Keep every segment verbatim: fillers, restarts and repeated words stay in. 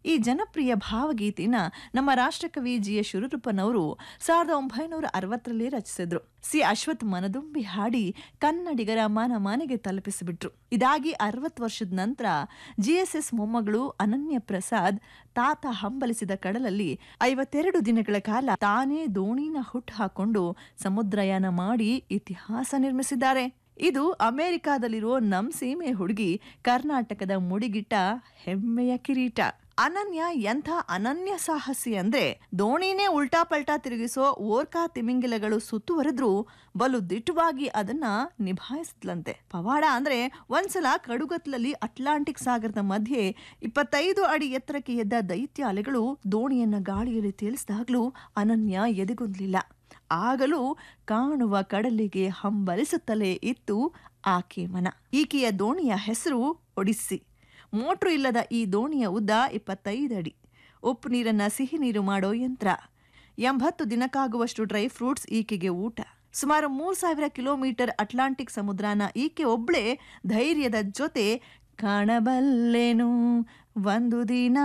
ಈ ಜನಪ್ರಿಯ ಭಾವಗೀತೆನ ನಮ್ಮ ರಾಷ್ಟ್ರಕವಿ ಜಿ ಎಸ್ ಶಿವರುಪ್ಪನವರು ಸಾವಿರದ ಒಂಬೈನೂರ ಅರವತ್ತರಲ್ಲಿ ರಚಿಸಿದ್ರು. ಸಿ ಅಶ್ವಥ್ ಮನದುಂಬಿ ಹಾಡಿ ಕನ್ನಡಿಗರ ಮನ ಮನೆಗೆ ತಲುಪಿಸಿಬಿಟ್ರು. ಇದಾಗಿ ಅರವತ್ತು ವರ್ಷದ ನಂತರ ಜಿ ಎಸ್ ಎಸ್ ಮೊಮ್ಮಗಳು ಅನನ್ಯ ಪ್ರಸಾದ್ ತಾತ ಹಂಬಲಿಸಿದ ಕಡಲಲ್ಲಿ ಐವತ್ತೆರಡು ದಿನಗಳ ಕಾಲ ತಾನೇ ದೋಣಿನ ಹುಟ್ಟು ಹಾಕೊಂಡು ಸಮುದ್ರಯಾನ ಮಾಡಿ ಇತಿಹಾಸ ನಿರ್ಮಿಸಿದ್ದಾರೆ. ಇದು ಅಮೆರಿಕಾದಲ್ಲಿರೋ ನಮ್ ಸೀಮೆ ಹುಡುಗಿ ಕರ್ನಾಟಕದ ಮುಡಿಗಿಟ್ಟ ಹೆಮ್ಮೆಯ ಕಿರೀಟ. ಅನನ್ಯ ಎಂಥ ಅನನ್ಯ ಸಾಹಸಿ ಅಂದ್ರೆ ದೋಣಿನೇ ಉಲ್ಟಾ ಪಲ್ಟಾ ತಿರುಗಿಸೋ ಓರ್ಕಾ ತಿಮಿಂಗಿಲಗಳು ಸುತ್ತುವರೆದ್ರೂ ಬಲು ದಿಟ್ಟವಾಗಿ ಅದನ್ನ ನಿಭಾಯಿಸಿದ್ಲಂತೆ. ಪವಾಡ ಅಂದ್ರೆ ಒಂದ್ಸಲ ಕಡುಗತ್ಲಲ್ಲಿ ಅಟ್ಲಾಂಟಿಕ್ ಸಾಗರದ ಮಧ್ಯೆ ಇಪ್ಪತ್ತೈದು ಅಡಿ ಎತ್ತರಕ್ಕೆ ಎದ್ದ ದೈತ್ಯ ಅಲೆಗಳು ದೋಣಿಯನ್ನ ಗಾಳಿಯಲ್ಲಿ ತೇಲಿಸಿದಾಗ್ಲೂ ಅನನ್ಯ ಎದೆಗುಂದಲಿಲ್ಲ. ಆಗಲೂ ಕಾಣುವ ಕಡಲಿಗೆ ಹಂಬಲಿಸುತ್ತಲೇ ಇತ್ತು ಆಕೆ ಮನ. ಈಕೆಯ ದೋಣಿಯ ಹೆಸರು ಒಡಿಸ್ಸಿ. ಮೋಟ್ರು ಇಲ್ಲದ ಈ ದೋಣಿಯ ಉದ್ದ ಇಪ್ಪತ್ತೈದು ಅಡಿ. ಉಪ್ಪು ನೀರನ್ನ ಸಿಹಿ ನೀರು ಮಾಡೋ ಯಂತ್ರ. ಎಂಬತ್ತು ದಿನಕ್ಕಾಗುವಷ್ಟು ಡ್ರೈ ಫ್ರೂಟ್ಸ್ ಈಕೆಗೆ ಊಟ. ಸುಮಾರು ಮೂರ್ ಸಾವಿರ ಕಿಲೋಮೀಟರ್ ಅಟ್ಲಾಂಟಿಕ್ ಸಮುದ್ರನ ಈಕೆ ಒಬ್ಳೆ ಧೈರ್ಯದ ಜೊತೆ ಕಾಣಬಲ್ಲೇನು ಒಂದು ದಿನ,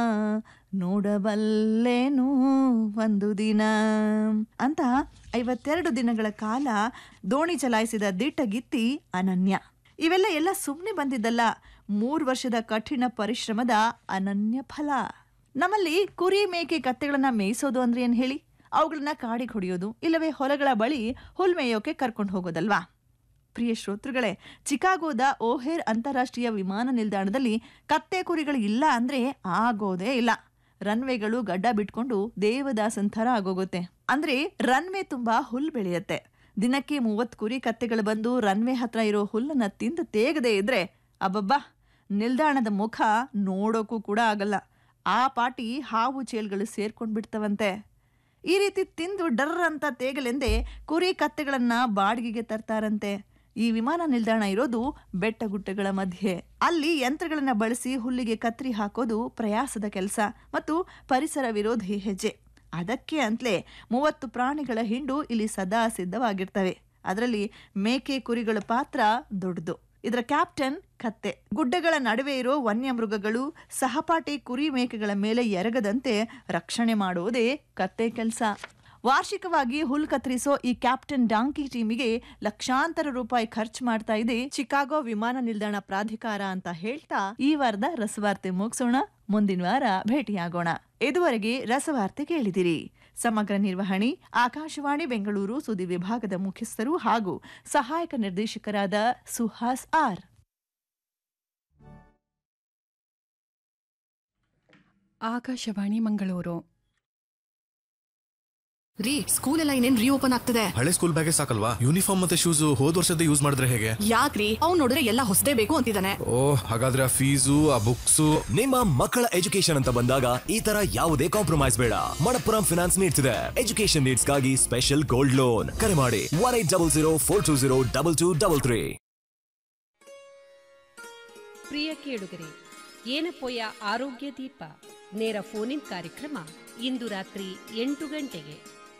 ನೋಡಬಲ್ಲೇನು ಒಂದು ದಿನ ಅಂತ ಐವತ್ತೆರಡು ದಿನಗಳ ಕಾಲ ದೋಣಿ ಚಲಾಯಿಸಿದ ದಿಟ್ಟಗಿತ್ತಿ ಅನನ್ಯ. ಇವೆಲ್ಲ ಎಲ್ಲ ಸುಮ್ಮನೆ ಬಂದಿದ್ದಲ್ಲ, ಮೂರು ವರ್ಷದ ಕಠಿಣ ಪರಿಶ್ರಮದ ಅನನ್ಯ ಫಲ. ನಮ್ಮಲ್ಲಿ ಕುರಿ ಮೇಕೆ ಕತ್ತೆಗಳನ್ನ ಮೇಯಿಸೋದು ಅಂದ್ರೆ ಏನ್ ಹೇಳಿ? ಅವುಗಳನ್ನ ಕಾಡಿಗೆ ಹೊಡೆಯೋದು, ಇಲ್ಲವೇ ಹೊಲಗಳ ಬಳಿ ಹುಲ್ ಮೇಯೋಕೆ ಕರ್ಕೊಂಡು ಹೋಗೋದಲ್ವಾ? ಪ್ರಿಯ ಶ್ರೋತೃಗಳೇ, ಚಿಕಾಗೋದ ಓಹೇರ್ ಅಂತಾರಾಷ್ಟ್ರೀಯ ವಿಮಾನ ನಿಲ್ದಾಣದಲ್ಲಿ ಕತ್ತೆ ಕುರಿಗಳು ಇಲ್ಲ ಅಂದ್ರೆ ಆಗೋದೇ ಇಲ್ಲ. ರನ್ವೇಗಳು ಗಡ್ಡ ಬಿಟ್ಕೊಂಡು ದೇವದಾಸನ್ ಥರ ಆಗೋಗುತ್ತೆ. ಅಂದ್ರೆ ರನ್ವೇ ತುಂಬಾ ಹುಲ್ ಬೆಳೆಯತ್ತೆ. ದಿನಕ್ಕೆ ಮೂವತ್ತು ಕುರಿ ಕತ್ತೆಗಳು ಬಂದು ರನ್ವೇ ಹತ್ರ ಇರೋ ಹುಲ್ಲನ್ನ ತಿಂದು ತೇಗದೆ ಇದ್ರೆ ಅಬ್ಬಬ್ಬಾ, ನಿಲ್ದಾಣದ ಮುಖ ನೋಡೋಕ್ಕೂ ಕೂಡ ಆಗಲ್ಲ. ಆ ಪಾಟಿ ಹಾವು ಚೇಲ್ಗಳು ಸೇರ್ಕೊಂಡ್ ಬಿಡ್ತವಂತೆ. ಈ ರೀತಿ ತಿಂದು ಡರ್ ಅಂತ ತೇಗಲೆಂದೇ ಕುರಿ ಕತ್ತೆಗಳನ್ನ ಬಾಡಿಗೆಗೆ ತರ್ತಾರಂತೆ. ಈ ವಿಮಾನ ನಿಲ್ದಾಣ ಇರೋದು ಬೆಟ್ಟ ಗುಡ್ಡಗಳ ಮಧ್ಯೆ. ಅಲ್ಲಿ ಯಂತ್ರಗಳನ್ನ ಬಳಸಿ ಹುಲ್ಲಿಗೆ ಕತ್ತರಿ ಹಾಕೋದು ಪ್ರಯಾಸದ ಕೆಲಸ ಮತ್ತು ಪರಿಸರ ವಿರೋಧಿ ಹೆಜ್ಜೆ. ಅದಕ್ಕೆ ಅಂತಲೇ ಮೂವತ್ತು ಪ್ರಾಣಿಗಳ ಹಿಂಡು ಇಲ್ಲಿ ಸದಾ ಸಿದ್ಧವಾಗಿರ್ತವೆ. ಅದರಲ್ಲಿ ಮೇಕೆ ಕುರಿಗಳ ಪಾತ್ರ ದೊಡ್ಡದು. ಇದರ ಕ್ಯಾಪ್ಟನ್ ಕತ್ತೆ. ಗುಡ್ಡಗಳ ನಡುವೆ ಇರೋ ವನ್ಯಮೃಗಗಳು ಸಹಪಾಠಿ ಕುರಿ ಮೇಕೆಗಳ ಮೇಲೆ ಎರಗದಂತೆ ರಕ್ಷಣೆ ಮಾಡೋದೇ ಕತ್ತೆ ಕೆಲಸ. ವಾರ್ಷಿಕವಾಗಿ ಹುಲ್ ಕತ್ತರಿಸೋ ಈ ಕ್ಯಾಪ್ಟನ್ ಡಾಂಕಿ ಟೀಮಿಗೆ ಲಕ್ಷಾಂತರ ರೂಪಾಯಿ ಖರ್ಚು ಮಾಡ್ತಾ ಇದೆ ಚಿಕಾಗೋ ವಿಮಾನ ನಿಲ್ದಾಣ ಪ್ರಾಧಿಕಾರ ಅಂತ ಹೇಳ್ತಾ ಈ ವಾರದ ರಸವಾರ್ತೆ ಮುಗಿಸೋಣ. ಮುಂದಿನ ವಾರ ಭೇಟಿಯಾಗೋಣ. ಇದುವರೆಗೆ ರಸವಾರ್ತೆ ಕೇಳಿದಿರಿ. ಸಮಗ್ರ ನಿರ್ವಹಣೆ ಆಕಾಶವಾಣಿ ಬೆಂಗಳೂರು ಸುದ್ದಿ ವಿಭಾಗದ ಮುಖ್ಯಸ್ಥರು ಹಾಗೂ ಸಹಾಯಕ ನಿರ್ದೇಶಕರಾದ ಸುಹಾಸ್ ಆರ್. ಆಕಾಶವಾಣಿ ಮಂಗಳೂರು. ರೀ, ಸ್ಕೂಲ್ ಎಲ್ಲ ಇನ್ನೇನ್ ರೀಓಪನ್ ಆಗ್ತದೆ. ಹಳೆ ಸ್ಕೂಲ್ ಬ್ಯಾಗೇ ಸಾಕಲ್ವಾ? ಯೂನಿಫಾರ್ಮ್ ಮತ್ತೆ ಶೂಸ್ ಹೋದ್ ವರ್ಷದ ಯೂಸ್ ಮಾಡಿದ್ರೆ ಹೇಗೆ? ಯಾಕ್ರಿ, ಅವ್ನು ನೋಡಿದ್ರೆ ಎಲ್ಲ ಹೊಸದೇ ಬೇಕು ಅಂತಿದ್ದಾನೆ. ಓ, ಹಾಗಾದ್ರೆ ಆ ಫೀಸು ಆ ಬುಕ್ಸ್. ನಿಮ್ಮ ಮಕ್ಕಳ ಎಜುಕೇಶನ್ ಅಂತ ಬಂದಾಗ ಈ ತರ ಯಾವುದೇ ಕಾಂಪ್ರಮೈಸ್ ಬೇಡ. ಮಣಪ್ಪುರಂ ಫಿನಾನ್ಸ್ ನೀಡ್ತಿದೆ ಎಜುಕೇಶನ್ ನೀಡ್ಸ್ ಗಾಗಿ ಸ್ಪೆಷಲ್ ಗೋಲ್ಡ್ ಲೋನ್. ಕರೆ ಮಾಡಿ one eight double zero four two zero double two double three. ಪ್ರಿಯ ಕೇಳುಗರೆ, ಏನಪ್ಪೊಯ್ಯ ಆರೋಗ್ಯ ದೀಪ ನೇರ ಫೋನ್ ಇನ್ ಕಾರ್ಯಕ್ರಮ ಇಂದು ರಾತ್ರಿ ಎಂಟು ಗಂಟೆಗೆ.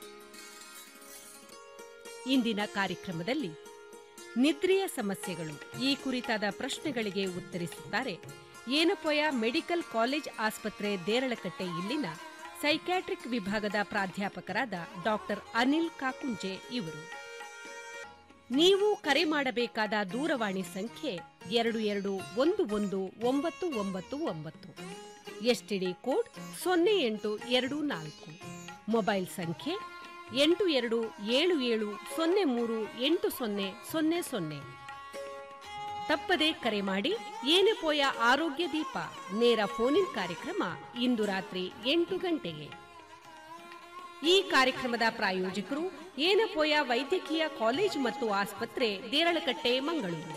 ಇಂದಿನ ಕಾರ್ಯಕ್ರಮದಲ್ಲಿ ನಿದ್ರೆಯ ಸಮಸ್ಯೆಗಳು ಈ ಕುರಿತಾದ ಪ್ರಶ್ನೆಗಳಿಗೆ ಉತ್ತರಿಸುತ್ತಾರೆ ಏನಪ್ಪೊಯ್ಯ ಮೆಡಿಕಲ್ ಕಾಲೇಜ್ ಆಸ್ಪತ್ರೆ ದೇರಳಕಟ್ಟೆ ಇಲ್ಲಿನ ಸೈಕ್ಯಾಟ್ರಿಕ್ ವಿಭಾಗದ ಪ್ರಾಧ್ಯಾಪಕರಾದ ಡಾಕ್ಟರ್ ಅನಿಲ್ ಕಾಕುಂಜೆ ಇವರು. ನೀವು ಕರೆ ಮಾಡಬೇಕಾದ ದೂರವಾಣಿ ಸಂಖ್ಯೆ ಎರಡು ಎರಡು ಒಂದು ಒಂದು ಒಂಬತ್ತು ಒಂಬತ್ತು ಒಂಬತ್ತು, ಎಸ್ಟಿಡಿ ಕೋಡ್ ಸೊನ್ನೆ ಎಂಟು ಎರಡು ನಾಲ್ಕು, ಮೊಬೈಲ್ ಸಂಖ್ಯೆ ಎಂಟು ಎರಡು ಏಳು ಏಳು ಸೊನ್ನೆ ಮೂರು ಎಂಟು ಸೊನ್ನೆ ಸೊನ್ನೆ ಸೊನ್ನೆ. ತಪ್ಪದೆ ಕರೆ ಮಾಡಿ. ಏನಪ್ಪೊಯ್ಯ ಆರೋಗ್ಯ ದೀಪ ನೇರ ಫೋನ್ ಇನ್ ಕಾರ್ಯಕ್ರಮ ಇಂದು ರಾತ್ರಿ ಎಂಟು ಗಂಟೆಗೆ. ಈ ಕಾರ್ಯಕ್ರಮದ ಪ್ರಾಯೋಜಕರು ಏನಪ್ಪೊಯ್ಯ ವೈದ್ಯಕೀಯ ಕಾಲೇಜು ಮತ್ತು ಆಸ್ಪತ್ರೆ ದೇರಳಕಟ್ಟೆ ಮಂಗಳೂರು.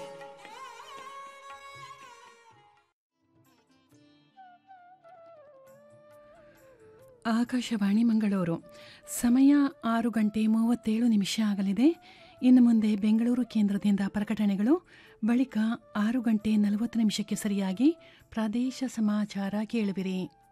ಆಕಾಶವಾಣಿ ಮಂಗಳೂರು. ಸಮಯ ಆರು ಗಂಟೆ ಮೂವತ್ತೇಳು ನಿಮಿಷ ಆಗಲಿದೆ. ಇನ್ನು ಮುಂದೆ ಬೆಂಗಳೂರು ಕೇಂದ್ರದಿಂದ ಪ್ರಕಟಣೆಗಳು, ಬಳಿಕ ಆರು ಗಂಟೆ ನಲವತ್ತು ನಿಮಿಷಕ್ಕೆ ಸರಿಯಾಗಿ ಪ್ರದೇಶ ಸಮಾಚಾರ ಕೇಳುವಿರಿ.